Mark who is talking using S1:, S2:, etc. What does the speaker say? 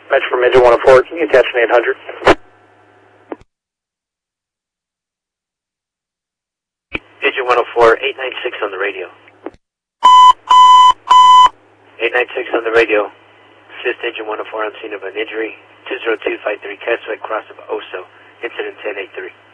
S1: Match from Engine 104, can you attach an 800?
S2: Engine 104, 896 on the radio. 896 on the radio. Assist Engine 104 on scene of an injury. 20253 Castaway cross of Oso. Incident 1083.